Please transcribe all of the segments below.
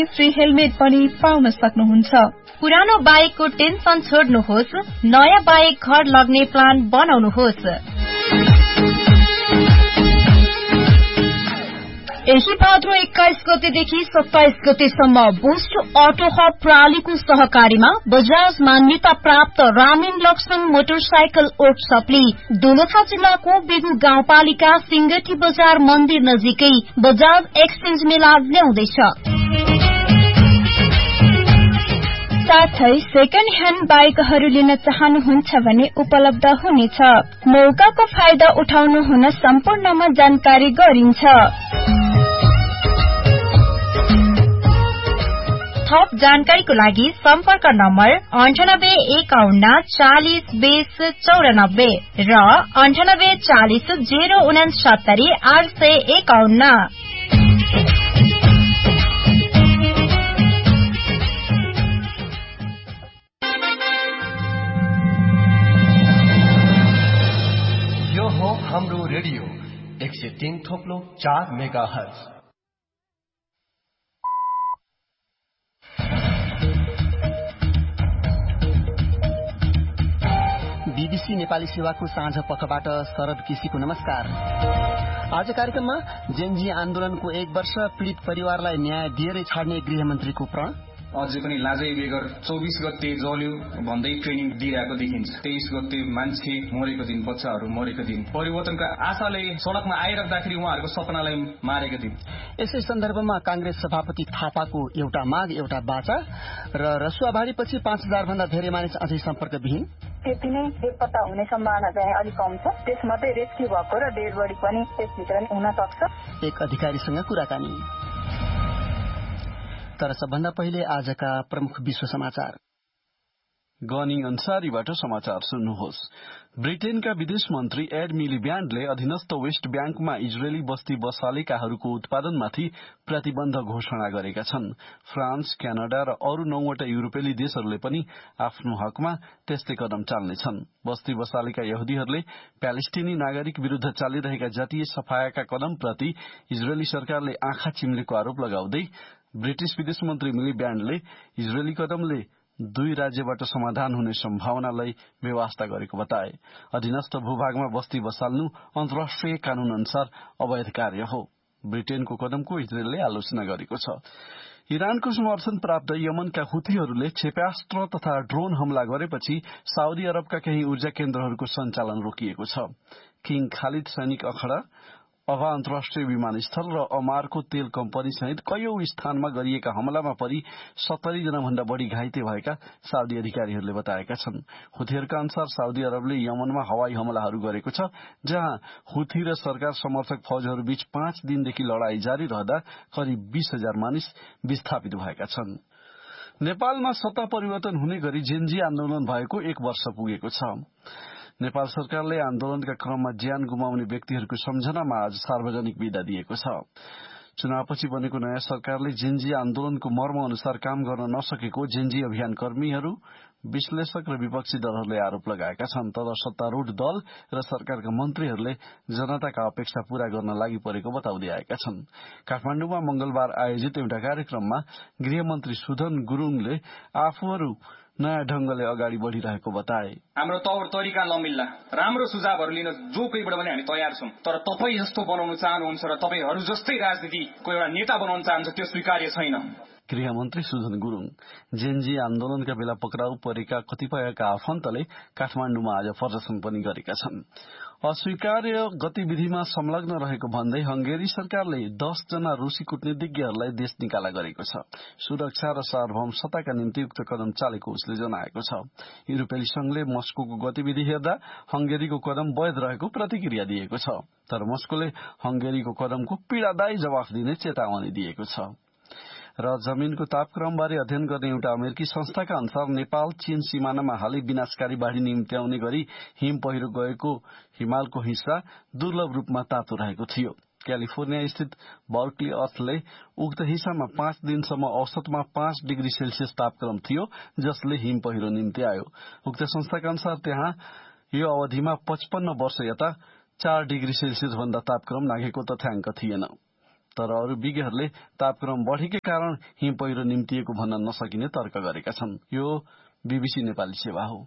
Free helmet पनि पाउन सक्नुहुन्छ। पुरानो बाइकको टेन्सन छोड्नुहोस्, नयाँ बाइक घर लग्ने प्लान बनाउनुहोस्। यही भाद्र 21 गतेदेखि 27 गतेसम्म बुस्ट अटो हब प्रालीको सहकारीमा बजाज मान्यता प्राप्त रामेन लक्ष्मण मोटरसाइकल वर्कशपले दोलखा जिल्लाको बेगु गाउँपालिका सिंगटी बजार मन्दिर नजिकै बजाज एक्सचेन्ज मेला ल्याउँदैछ। साथै सेकेन्ड ह्यान्ड बाइकहरू लिन चाहनुहुन्छ भने उपलब्ध हुनेछ। मौकाको फाइदा उठाउनु हुन सम्पूर्णमा जानकारी गरिन्छ। थप जानकारीको लागि सम्पर्क नम्बर 9851 40 20 94 र 98 40 069 851। यो हो हाम्रो रेडियो 103.4 मेगाहर्ज। बीबीसी नेपाली सेवाको साँझ पखबाट शरद केसीको नमस्कार। आज कार्यक्रममा जेनजी आन्दोलनको 1 वर्ष पीड़ित परिवारलाई न्याय दिएरै छाड्ने गृहमन्त्रीको प्रण। अझै पनि लाजै बेगर 24 गते जल्यो भन्दै ट्रेनिङ दिइरहेको देखिन्छ। 23 गते मान्छे मरेको दिन, बच्चाहरू मरेको दिन, परिवर्तनका आशाले सड़कमा आइराख्दाखेरि उहाँहरूको सपनालाई मारेको दिन। यसै सन्दर्भमा कांग्रेस सभापति थापाको एउटा माग एउटा बाचा र रसुवाबारीपछि 5000 भन्दा धेरै मानिस अझै सम्पर्कविहीन। त्यति नै बेपत्ता हुने सम्भावना चाहिँ अलिक कम छ। त्यसमध्ये रेस्क्यु भएको र डेड बडी पनि त्यसभित्र हुन सक्छ। एक अधिकारीसँग कुराकानी। तर सबभन्दा पहिले आजका प्रमुख विश्व समाचार। गनी अन्सारीबाट समाचार सुन्नुहोस्। ब्रिटेनका विदेश मन्त्री एड मिलिब्यान्डले अधीनस्थ वेस्ट ब्याङ्कमा इजरायली बस्ती बसालेकाहरूको उत्पादनमाथि प्रतिबन्ध घोषणा गरेका छन्। फ्रान्स, क्यानाडा र अरू 9वटा युरोपेली देशहरूले पनि आफ्नो हकमा त्यस्तै कदम चाल्नेछन्। बस्ती बसालेका यहुदीहरूले प्यालेस्टिनी नागरिक विरूद्ध चालिरहेका जातीय सफायाका कदमप्रति इजरायली सरकारले आँखा चिम्लेको आरोप लगाउँदै ब्रिटिश विदेश मन्त्री मिलिब्यान्डले इजरायली कदमले 2 राज्यबाट समाधान हुने सम्भावनालाई बेवास्ता गरेको बताए। अधीनस्थ भूभागमा बस्ती बसाल्नु अन्तर्राष्ट्रिय कानून अनुसार अवैध कार्य हो। ब्रिटेनको कदमको इजरायलले आलोचना गरेको छ। इरानको समर्थन प्राप्त यमनका हुथीहरूले क्षेप्यास्त्र तथा ड्रोन हमला गरेपछि साउदी अरबका केही ऊर्जा केन्द्रहरूको सञ्चालन रोकिएको छ। किङ खालिद सैनिक अखडा, अभा अन्तर्राष्ट्रिय विमानस्थल र अमारको तेल कम्पनी सहित कयौं स्थानमा गरिएका हमलामा परि 70 जना भन्दा बढ़ी घाइते भएका साउदी अधिकारीहरूले बताएका छन्। हुथीहरूका अनुसार साउदी अरबले यमनमा हवाई हमलाहरू गरेको छ, जहाँ हुथी र सरकार समर्थक फौजहरू बीच 5 दिनदेखि लड़ाई जारी रहँदा करिब 20,000 मानिस विस्थापित भएका छन्। नेपालमा सत्ता परिवर्तन हुने गरी जेनजी आन्दोलन भएको 1 वर्ष पुगेको छ। नेपाल सरकारले आन्दोलनका क्रममा ज्यान गुमाउने व्यक्तिहरूको सम्झनामा आज सार्वजनिक विदा दिएको छ। चुनावपछि बनेको नयाँ सरकारले जेनजी आन्दोलनको मर्म अनुसार काम गर्न नसकेको जेनजी अभियान कर्मीहरू, विश्लेषक र विपक्षी दलहरूले आरोप लगाएका छन्। तर सत्तारूढ़ दल र सरकारका मन्त्रीहरूले जनताका अपेक्षा पूरा गर्न लागि परेको बताउँदै आएका छन्। काठमाडौँमा मंगलबार आयोजित एउटा कार्यक्रममा गृहमन्त्री सुधन गुरूङले आफूहरू नयाँ ढंगले अगाडि बढ़िरहेको बताए। हाम्रो तौर तरिका नमिल्ला, राम्रो सुझावहरू लिन जो कोहीबाट पनि हामी तयार छौं, तर तपाई जस्तो बनाउन चाहनुहुन्छ र तपाईहरू जस्तै राजनीतिको एउटा नेता बनाउन चाहन्छ त्यो स्वीकार्य छैन। गृहमन्त्री सुधन गुरूङ। जेनजी आन्दोलनका बेला पक्राउ परेका कतिपयका आफन्तले काठमाडौँमा आज प्रदर्शन पनि गरेका छन्। अस्वीकार्य गतिविधिमा संलग्न रहेको भन्दै हंगेरी सरकारले 10 जना रूसी कूटनीतिज्ञहरूलाई देश निकाला गरेको छ। सुरक्षा र सार्वभौमसत्ताका निम्ति उक्त कदम चालेको उसले जनाएको छ। युरोपेली संघले मस्कोको गतिविधि हेर्दा हंगेरीको कदम वैध रहेको प्रतिक्रिया दिएको छ, तर मस्कोले हंगेरीको कदमको पीड़ादायी जवाफ दिने चेतावनी दिएको छ। र जमीनको तापक्रमबारे अध्ययन गर्ने एउटा अमेरिकी संस्थाका अनुसार नेपाल चीन सीमानामा हालै विनाशकारी बाढ़ी निम्त्याउने गरी हिम पहिरो गएको हिमालको हिस्सा दुर्लभ रूपमा तातो रहेको थियो। क्यालिफोर्निया स्थित बर्कली अर्थले उक्त हिस्सामा 5 दिनसम्म औसतमा 5 डिग्री सेल्सियस तापक्रम थियो, जसले हिम पहिरो निम्त्यायो। उक्त संस्थाका अनुसार त्यहाँ यो अवधिमा 55 वर्ष यता 4 डिग्री सेल्सियस भन्दा तापक्रम नाघेको तथ्याङ्क थिएन। तर अरू विज्ञहरूले तापक्रम बढेकै कारण हिम पहिरो निम्तिएको भन्न नसकिने तर्क गरेका छन्। यो बीबीसी नेपाली सेवा हो।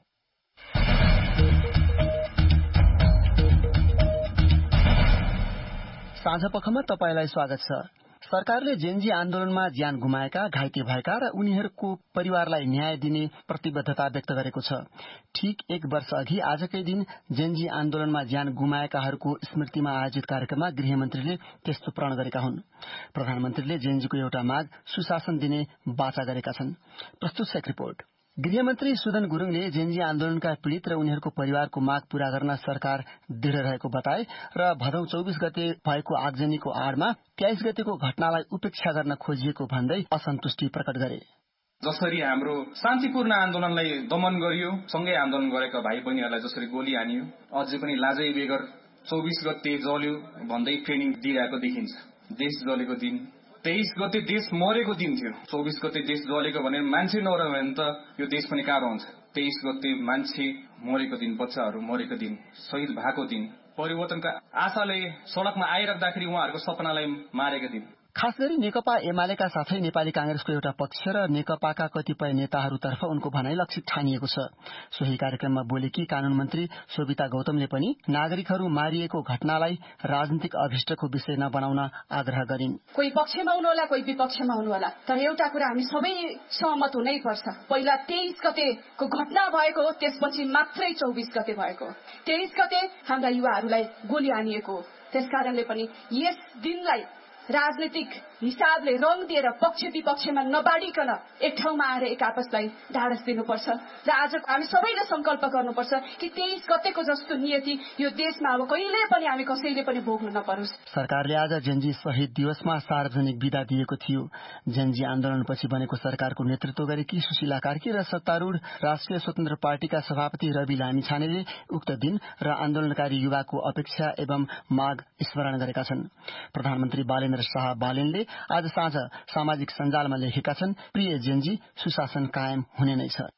साँझपखमा तपाईलाई स्वागत छ। सरकारले जेनजी आन्दोलनमा ज्यान गुमाएका, घाइते भएका र उनीहरूको परिवारलाई न्याय दिने प्रतिबद्धता व्यक्त गरेको छ। ठीक एक वर्ष अघि आजकै दिन जेनजी आन्दोलनमा ज्यान गुमाएकाहरूको स्मृतिमा आयोजित कार्यक्रममा गृहमन्त्रीले त्यस्तो प्रण गरेका हुन्। प्रधानमन्त्रीले जेनजीको एउटा माग सुशासन दिने वाचा गरेका छन्। प्रस्तुत छ एक रिपोर्ट। गृहमन्त्री सुदन गुरुङले जेनजी आन्दोलनका पीड़ित र उनीहरूको परिवारको माग पूरा गर्न सरकार दृढ़ रहेको बताए र भदौ 24 गते भएको आगजनीको आडमा 23 गतेको घटनालाई उपेक्षा गर्न खोजिएको भन्दै असन्तुष्टि प्रकट गरे। जसरी हाम्रो शान्तिपूर्ण आन्दोलनलाई दमन गरियो, सँगै आन्दोलन गरेका भाइ बहिनीहरूलाई जसरी गोली हानियो, अझै पनि लाजै बेगर 24 गते जल्यो भन्दै ट्रेनिङ दिइरहेको देखिन्छ। देश जलेको दिन 23 गते देश मरेको दिन थियो। 24 गते देश जलेको भने मान्छे नरह्यो भने त यो देश पनि कहाँ रहन्छ। 23 गते मान्छे मरेको दिन, बच्चाहरू मरेको दिन, शहीद भएको दिन, परिवर्तनका आशाले सड़कमा आइराख्दाखेरि उहाँहरूको सपनालाई मारेको दिन। खास गरी नेकपा एमालेका साथै नेपाली कांग्रेसको एउटा पक्ष र नेकपाका कतिपय नेताहरूतर्फ उनको भनाई लक्षित ठानिएको छ। सोही कार्यक्रममा बोलेकी कानून मन्त्री शोभिता गौतमले पनि नागरिकहरू मारिएको घटनालाई राजनीतिक अभिष्टको विषय नबनाउन आग्रह गरिन्। कोही पक्षमा हुनुहोला, कोही विपक्षमा हुनुहोला, तर एउटा कुरा हामी सबै सहमत हुनै पर्छ। पहिला 23 गतेको घटना भएको हो, त्यसपछि मात्रै 24 गते भएको हो। 23 गते हाम्रा युवाहरूलाई गोली हानिएको हो। त्यसकारणले पनि यस दिनलाई राजनीतिक हिसाबले रंग दिएर पक्ष विपक्षमा नबाडिकन एक ठाउँमा आएर एक आपसलाई ढाडस दिनुपर्छ र आज हामी सबैले संकल्प गर्नुपर्छ कि 23 गतेको जस्तो नियति यो देशमा अब कहिले पनि हामी कसैले पनि भोग्नु नपरोस्। सरकारले आज जेनजी शहीद दिवसमा सार्वजनिक बिदा दिएको थियो। जेनजी आन्दोलनपछि बनेको सरकारको नेतृत्व गरेकी सुशीला कार्की र सत्तारूढ़ राष्ट्रिय स्वतन्त्र पार्टीका सभापति रवि लामिछानेले उक्त दिन र आन्दोलनकारी युवाको अपेक्षा एवं माग स्मरण गरेका छन्। प्रधानमन्त्री बालेन्द्र शाह बालेनले आज साँझ सामाजिक सञ्जालमा लेखेका छन्, प्रिय जेनजी, सुशासन कायम हुने नै छ।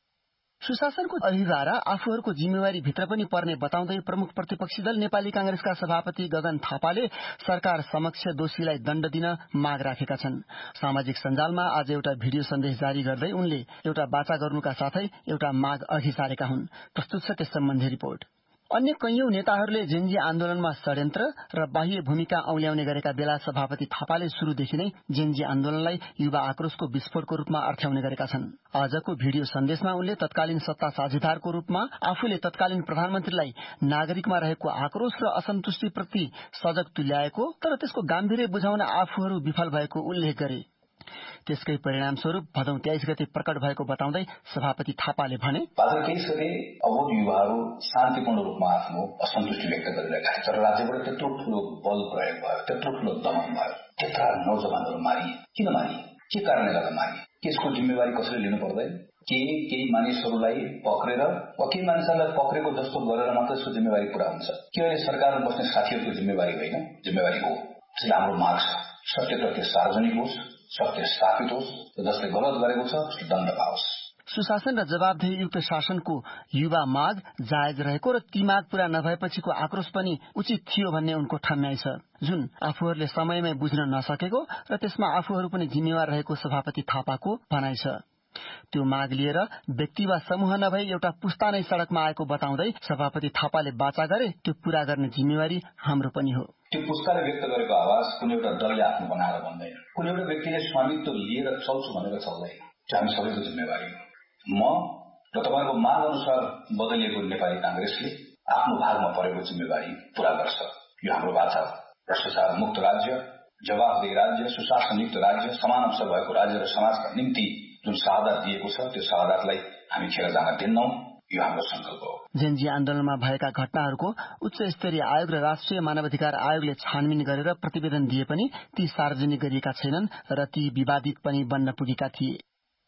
सुशासनको अभिभारा आफूहरूको जिम्मेवारी भित्र पनि पर्ने बताउँदै प्रमुख प्रतिपक्षी दल नेपाली कांग्रेसका सभापति गगन थापाले सरकार समक्ष दोषीलाई दण्ड दिन माग राखेका छन्। सामाजिक सञ्जालमा आज एउटा भिडियो सन्देश जारी गर्दै उनले एउटा वाचा गर्नुका साथै एउटा माग अघि सारेका हुन्। प्रस्तुत छ त्यस सम्बन्धी रिपोर्ट। अन्य कैयौं नेताहरूले जेनजी आन्दोलनमा षड्यन्त्र र बाह्य भूमिका औल्याउने गरेका बेला सभापति थापाले शुरूदेखि नै जेनजी आन्दोलनलाई युवा आक्रोशको विस्फोटको रूपमा अर्थ्याउने गरेका छन्। आजको भिडियो सन्देशमा उनले तत्कालीन सत्ता साझेदारको रूपमा आफूले तत्कालीन प्रधानमन्त्रीलाई नागरिकमा रहेको आक्रोश र असन्तुष्टिप्रति सजग तुल्याएको तर त्यसको गाम्भीर्य बुझाउन आफूहरू विफल भएको उल्लेख गरे। त्यसकै परिणामस्वरूप भदौ 23 गते प्रकट भएको बताउँदै सभापति थापाले भने, भाद्र 23 गते अवोध युवाहरू शान्तिपूर्ण रूपमा आफ्नो असन्तुष्टि व्यक्त गरिरहेका थिए, तर राज्यबाट त्यत्रो ठूलो बल प्रयोग भयो, त्यत्रो ठूलो दमन भयो, त्यत्रा नौजवानहरू मारिए। किन मारिए? के कारणले गर्दा मारिए? यसको जिम्मेवारी कसैले लिनु पर्दैन? केही मानिसहरूलाई पक्रेर वा केही मानिसहरूलाई पक्रेको जस्तो गरेर मात्र यसको जिम्मेवारी पूरा हुन्छ कि अहिले सरकारमा बस्ने साथीहरूको जिम्मेवारी होइन? जिम्मेवारी हो। त्यसले हाम्रो माग छ, सत्य तथ्य सार्वजनिक होस्, सत्य स्थापित होस्, जसले गलत गरेको छ उसले दण्ड पाओस्। सुशासन र जवाबदेहीयुक्त शासनको युवा माग जायज रहेको र ती माग पूरा नभएपछिको आक्रोश पनि उचित थियो भन्ने उनको ठम्याइ छ, जुन आफूहरूले समयमै बुझ्न नसकेको र त्यसमा आफूहरू पनि जिम्मेवार रहेको सभापति थापाको भनाइ छ। त्यो माग लिएर व्यक्ति वा समूह नभई एउटा पुस्ता नै सड़कमा आएको बताउँदै सभापति थापाले वाचा गरे, त्यो पूरा गर्ने जिम्मेवारी हाम्रो पनि हो। त्यो पुस्ताले व्यक्त गरेको आवाज कुनै एउटा दलले आफ्नो बनाएर भन्दैन, कुनै एउटा व्यक्तिले स्वामित्व लिएर चल्छु भनेर चल्दैन। त्यो हामी सबैको जिम्मेवारी हो। म र तपाईँको माग अनुसार बदलिएको नेपाली कांग्रेसले आफ्नो भागमा परेको जिम्मेवारी पूरा गर्छ। यो हाम्रो वाचा हो। भ्रष्टाचार मुक्त राज्य, जवाफदेही राज्य, सुशासनयुक्त राज्य, समान अवसर भएको राज्य र समाजका निम्ति जुन शहादत दिएको छ त्यो शहादतलाई हामी खेर जान दिन्नौं। यो हाम्रो संकल्प हो। जेनजी आन्दोलनमा भएका घटनाहरूको उच्च स्तरीय आयोग र राष्ट्रिय मानवाधिकार आयोगले छानबिन गरेर प्रतिवेदन दिए पनि ती सार्वजनिक गरिएका छैनन् र ती विवादित पनि बन्न पुगेका थिए।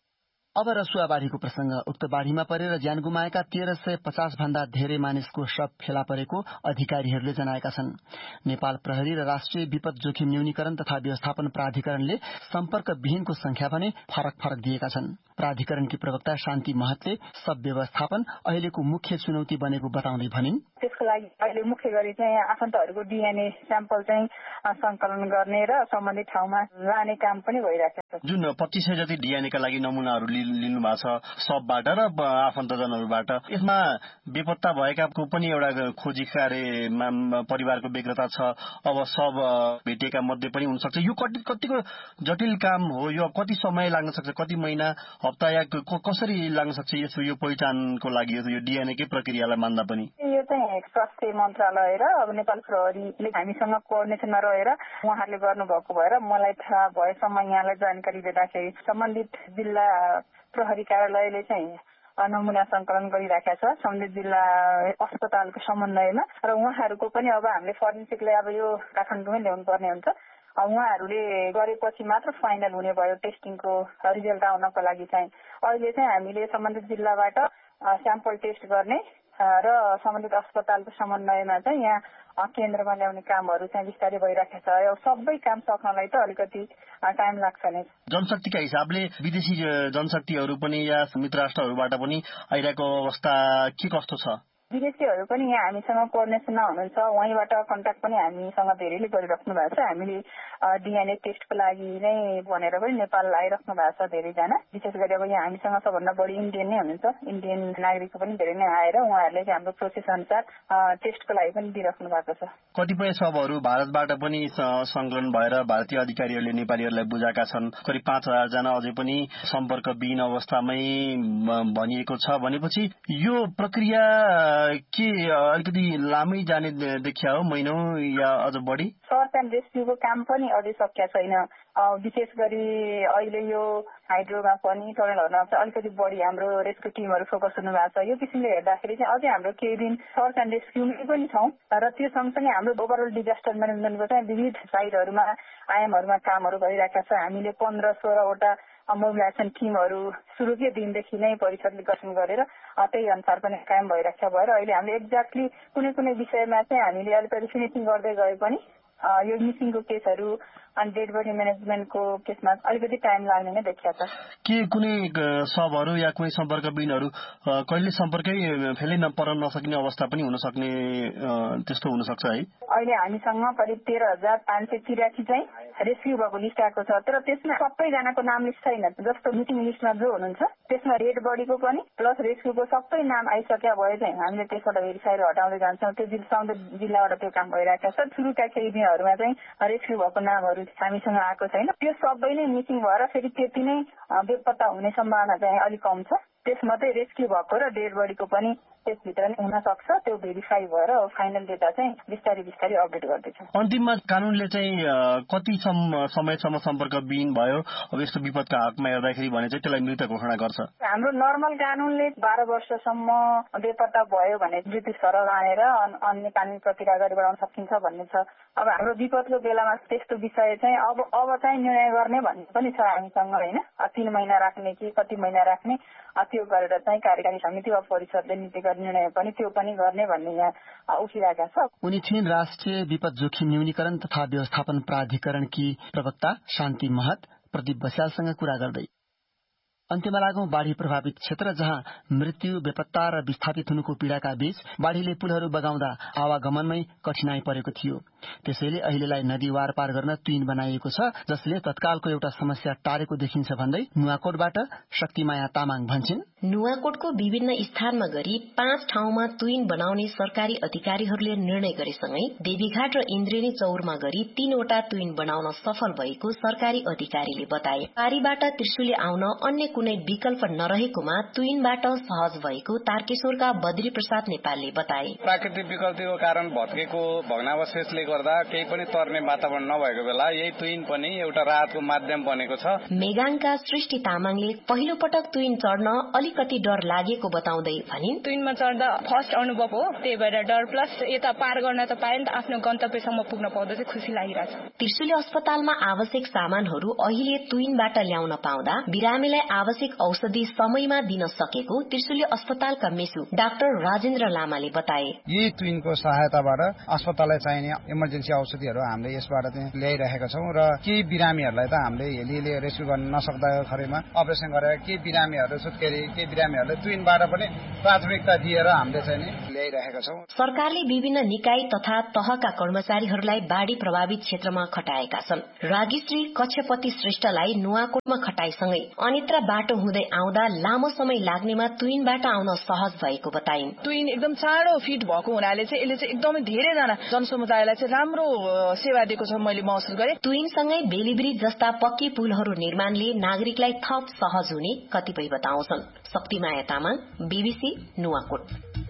अब रसुवा बाढ़ीको प्रसंग। उक्त बाढ़ीमा परेर ज्यान गुमाएका 1350 भन्दा धेरै मानिसको शव फेला परेको अधिकारीहरूले जनाएका छन्। नेपाल प्रहरी र राष्ट्रिय विपद जोखिम न्यूनीकरण तथा व्यवस्थापन प्राधिकरणले सम्पर्क विहीनको संख्या भने फरक फरक दिएका छन्। प्राधिकरणकी प्रवक्ता शान्ति महतले शव व्यवस्थापन अहिलेको मुख्य चुनौती बनेको बताउँदै भनिन्, त्यसको लागि अहिले मुख्य गरी चाहिँ आफन्तहरूको डीएनए स्याम्पल चाहिँ संकलन गर्ने र सम्बन्धित ठाउँमा लाने काम पनि भइरहेको छ। जुन 2500 जति डीएनए का लागि नमुनाहरू लिनु भएको छ सबबाट र आफन्तजनहरूबाट, यसमा बेपत्ता भएकाको पनि एउटा खोजी कार्यमा परिवारको व्यग्रता छ। अब सब भेटिएका मध्ये पनि हुन सक्छ। यो कतिको जटिल काम हो, यो कति समय लाग्न सक्छ, कति महिना हप्ता या कसरी लाग्न सक्छ यो पहिचानको लागि, यो डीएनए कै प्रक्रियालाई मान्दा पनि? यो चाहिँ स्वास्थ्य मन्त्रालय र अब नेपाल प्रहरीले हामीसँग कोअर्डिनेसनमा रहेर उहाँहरूले गर्नुभएको भएर मलाई थाहा भएसम्म यहाँलाई जानकारी दिँदाखेरि सम्बन्धित जिल्ला प्रहरी कार्यालयले चाहिँ नमुना संकलन गरिराखेका छ सम्बन्धित जिल्ला अस्पतालको समन्वयमा, र उहाँहरूको पनि अब हामीले फरेन्सिकलाई अब यो काठमाडौँमै ल्याउनु पर्ने हुन्छ। उहाँहरूले गरेपछि मात्र फाइनल हुने भयो टेस्टिङको रिजल्ट आउनको लागि चाहिँ। अहिले चाहिँ हामीले सम्बन्धित जिल्लाबाट स्याम्पल टेस्ट गर्ने र सम्बन्धित अस्पतालको समन्वयमा चाहिँ यहाँ केन्द्रमा ल्याउने कामहरू चाहिँ बिस्तारै भइरहेको छ। सबै काम सक्नलाई त अलिकति टाइम लाग्छ नै। जनशक्तिका हिसाबले विदेशी जनशक्तिहरू पनि या मित्र राष्ट्रहरूबाट पनि आइरहेको अवस्था के कस्तो छ? विदेशीहरू पनि यहाँ हामीसँग कोअर्डिनेसनमा हुनुहुन्छ, वहीँबाट कन्ट्याक्ट पनि हामीसँग धेरैले गरिराख्नु भएको छ। हामीले डीएनए टेस्टको लागि नै भनेर पनि नेपाल आइराख्नु भएको छ धेरैजना। विशेष गरी अब यहाँ हामीसँग सबभन्दा बढी इन्डियन नै हुनुहुन्छ, इन्डियन नागरिक पनि धेरै नै आएर उहाँहरूले चाहिँ हाम्रो प्रोसेस अनुसार टेस्टको लागि पनि दिइराख्नु भएको छ। कतिपय शवहरू भारतबाट पनि संकलन भएर भारतीय अधिकारीहरूले नेपालीहरूलाई बुझाएका छन्। करिब 5000 जना अझै पनि सम्पर्कविहीन अवस्थामै भनिएको छ। भनेपछि यो प्रक्रिया के अलिकति लामै जाने देखिया हो, महिनौं या अझ बढी? सर्च एन्ड रेस्क्युको काम पनि अझै सकिया छैन। विशेष गरी अहिले यो हाइड्रोमा पनि टनलहरूमा अलिकति बढी हाम्रो रेस्क्यु टिमहरू फोकस हुनु भएको छ। यो किसिमले हेर्दाखेरि चाहिँ अझै हाम्रो केही दिन सर्च एन्ड रेस्क्युमै पनि छौँ र त्यो सँगसँगै हाम्रो ओभरअल डिजास्टर म्यानेजमेन्टको चाहिँ विविध साइडहरूमा आयामहरूमा कामहरू गरिरहेका छ। हामीले 15-16वटा मोबिलाइजेसन टिमहरू सुरुकै दिनदेखि नै परिषदले गठन गरेर त्यही अनुसार पनि कायम भइरहेको भएर अहिले हामीले एक्ज्याक्टली कुनै कुनै विषयमा चाहिँ हामीले अलिकति फिनिसिङ गर्दै गए पनि यो मिसिङको केसहरू अनि डेड बडी म्यानेजमेन्टको केसमा अलिकति टाइम लाग्ने नै देखिया छ। के कुनै सबहरू या कुनै सम्पर्कविहीनहरू कहिले सम्पर्कै फेलै पर्न नसक्ने अवस्था पनि हुन सक्ने त्यस्तो हुन सक्छ है? अहिले हामीसँग करिब 13,583 चाहिँ रेस्क्यु भएको लिस्ट आएको छ, तर त्यसमा सबैजनाको नाम लिस्ट छैन। जस्तो मिटिङ लिस्टमा जो हुनुहुन्छ त्यसमा डेड बडीको पनि प्लस रेस्क्युको सबै नाम आइसक्या भए चाहिँ हामीले त्यसबाट भेरिफाई हटाउँदै जान्छौँ। त्यो जिल्लाबाट त्यो काम भइरहेको छ। सुरुका केही दिनहरूमा चाहिँ रेस्क्यु भएको नामहरू हामीसँग आएको छैन। त्यो सबै नै मिसिङ भएर फेरि त्यति नै बेपत्ता हुने सम्भावना चाहिँ अलिक कम छ। त्यसमध्ये रेस्क्यु भएको र डेड बडीको पनि त्यसभित्र नै हुन सक्छ। त्यो भेरिफाई भएर फाइनल डेटा चाहिँ बिस्तारै बिस्तारै अपडेट गर्दैछ। अन्तिममा कानूनले चाहिँ कति समयसम्म सम्पर्कविहीन भयो अब यस्तो विपदका हकमा हेर्दाखेरि भने चाहिँ त्यसलाई मृत घोषणा गर्छ? हाम्रो नर्मल कानूनले 12 वर्षसम्म बेपत्ता भयो भने मृत्यु सरल आएर अन्य कानूनी प्रक्रिया अगाडि बढाउन सकिन्छ भन्ने छ। अब हाम्रो विपदको बेलामा त्यस्तो विषय चाहिँ अब चाहिँ निर्णय गर्ने भन्ने पनि छ हामीसँग होइन। 3 महिना राख्ने कि कति महिना राख्ने त्यो गरेर चाहिँ कार्यकारी समिति वा परिषदले नीतिगत निर्णय पनि त्यो पनि गर्ने भन्ने यहाँ उठिरहेका छ। उनी थिइन् राष्ट्रिय विपद जोखिम न्यूनीकरण तथा व्यवस्थापन प्राधिकरणकी प्रवक्ता शान्ति महत प्रदीप बस्यालसँग कुरा गर्दै। अन्त्यमा लागौं बाढ़ी प्रभावित क्षेत्र, जहाँ मृत्यु, बेपत्ता र विस्थापित हुनुको पीड़ाका बीच बाढ़ीले पुलहरू बगाउँदा आवागमनमै कठिनाई परेको थियो। त्यसैले अहिलेलाई नदी वार पार गर्न तुइन बनाइएको छ, जसले तत्कालको एउटा समस्या टारेको देखिन्छ भन्दै नुवाकोटबाट शक्तिमाया तामाङ भन्छन्। नुवाकोटको विभिन्न स्थानमा गरी 5 ठाउँमा तुइन बनाउने सरकारी अधिकारीहरूले निर्णय गरेसँगै देवीघाट र इन्द्रेणी चौरमा गरी 3वटा तुइन बनाउन सफल भएको सरकारी अधिकारीले बताए। पारीबाट त्रिशुली आउन अन्य कुनै विकल्प नरहेकोमा तुइनबाट सहज भएको तारकेश्वरका बद्री प्रसाद नेपालले बताए। प्राकृतिक विकल्पको कारण भत्केको भग्नावशेषले गर्दा केही पनि तर्ने वातावरण नभएको बेला यही तुइन पनि एउटा राहतको माध्यम बनेको छ। मेगाङका सृष्टि तामाङले पहिलो पटक तुइन चढ्न अलिकति डर लागेको बताउँदै भनिन्, तुइनमा चढ्दा फर्स्ट अनुभव हो, त्यही भएर डर प्लस यता पार गर्न त पाए नि त आफ्नो गन्तव्यसम्म पुग्न पाउँदा चाहिँ खुसी लागिरहेछ। त्रिशुली अस्पतालमा आवश्यक सामानहरू अहिले तुइनबाट ल्याउन पाउँदा बिरामीलाई आवश्यक औषधि समयमा दिन सकेको त्रिशुली अस्पतालका मेसु डाक्टर राजेन्द्र लामाले बताए। यी तुइनको सहायताबाट अस्पताललाई चाहिने इमर्जेन्सी औषधिहरू हामीले यसबाट ल्याइरहेका छौं र केही बिरामीहरूलाई त हामीले हेलीले रेस्क्यु गर्न नसक्दा खरेमा अपरेसन गरेर केही बिरामीहरू सुत्केरी केही बिरामीहरूले तुइनबाट पनि प्राथमिकता दिएर हामीले चाहिँ ल्याइरहेका छौं। सरकारले विभिन्न निकाय तथा तहका कर्मचारीहरूलाई बाढ़ी प्रभावित क्षेत्रमा खटाएका छन्। रागिश्री कक्षपति श्रेष्ठलाई नुवाकोटमा खटाइसँगै अन्यत्र बाटो हुँदै आउँदा लामो समय लाग्नेमा तुइनबाट आउन सहज भएको बताइन्। तुइन एकदम चाँडो फिट भएको हुनाले चाहिँ यसले चाहिँ एकदमै धेरैजना जनसमुदायलाई चाहिँ राम्रो सेवा दिएको छ मैले महसुस गरे। तुइनसँगै बेलीब्रिज जस्ता पक्की पुलहरू निर्माणले नागरिकलाई थप सहज हुने कतिपय बताउँछन्। शक्तिमाया तामाङ, बीबीसी, नुवाकोट।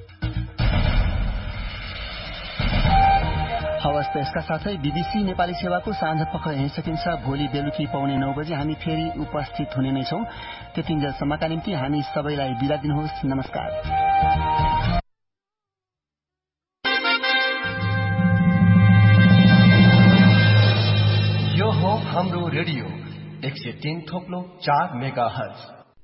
हवस् त यसका साथै बीबीसी नेपाली सेवाको साँझ पख यहीँ सकिन्छ। भोलि बेलुकी पाउने 9 बजे हामी फेरि उपस्थित हुने नै छौं। त्यतिन्जेलसम्मका निम्ति हामी सबैलाई बिदा दिनुहोस्। नमस्कार। यो हो हाम्रो रेडियो 103.4 मेगाहर्ज।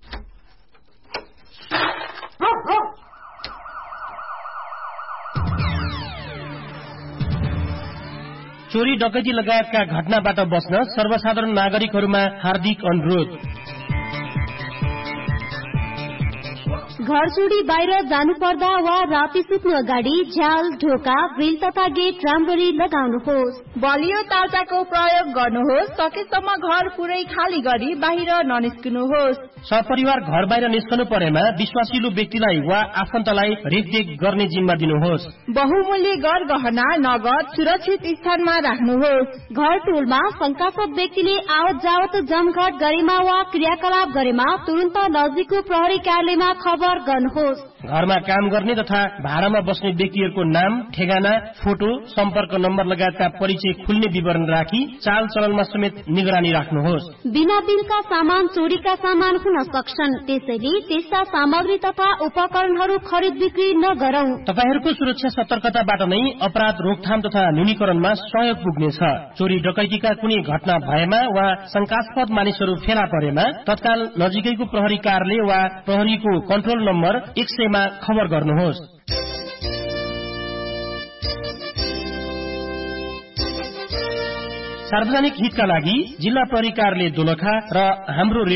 चोरी डकैती लगायतका घटनाबाट बच्न सर्वसाधारण नागरिकहरूमा हार्दिक अनुरोध। घर छोडी बाहिर जानु पर्दा वा राति सुत्नु अगाडि झ्याल, ढोका, ग्रिल तथा गेट राम्ररी लगाउनुहोस्। बलियो तारचाको प्रयोग गर्नुहोस्। सकेसम्म घर पुरै खाली गरी बाहिर ननिस्कनुहोस्। सपरिवार घर बाहिर निस्कनु परेमा विश्वासिलो व्यक्तिलाई वा आफन्तलाई रेखदेख गर्ने जिम्मा दिनुहोस्। बहुमूल्य गहना, नगद सुरक्षित स्थानमा राख्नुहोस्। घर टोलमा शंकास्पद व्यक्तिले आवत जावत जमघट गरेमा वा क्रियाकलाप गरेमा तुरन्त नजिकको प्रहरी कार्यालयमा खबर गर्नुहोस्। घरमा काम गर्ने तथा भाडामा बस्ने व्यक्तिहरूको नाम, ठेगाना, फोटो, सम्पर्क नम्बर लगायतका परिचय खुल्ने विवरण राखी चाल चलनमा समेत निगरानी राख्नुहोस्। बिना बिलका सामान चोरीका सामान हुन सक्छन्, त्यसैले त्यस्ता सामग्री तथा उपकरणहरू खरिद बिक्री नगरौं। तपाईहरूको सुरक्षा सतर्कताबाट नै अपराध रोकथाम तथा न्यूनीकरणमा सहयोग पुग्नेछ। चोरी डकैतीका कुनै घटना भएमा वा शंकास्पद मानिसहरू फेला परेमा तत्काल नजिकैको प्रहरी कार्यालय वा प्रहरीको कन्ट्रोल नम्बर 100 मा खबर गर्नुहोस्। सार्वजनिक हितका लागि जिल्ला प्रहरी कार्यालय दोलखा र हाम्रो